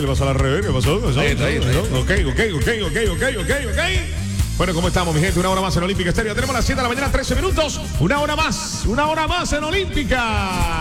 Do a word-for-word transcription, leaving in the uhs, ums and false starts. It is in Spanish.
¿Qué le pasó a la revés? ¿Qué pasó? ¿Qué pasó? Ahí está, ahí está, ahí está. Ok, ok, ok, ok, ok, ok, ok. Bueno, ¿cómo estamos, mi gente? Una hora más en Olímpica Estéreo. Tenemos las siete de la mañana, trece minutos. Una hora más, una hora más en Olímpica.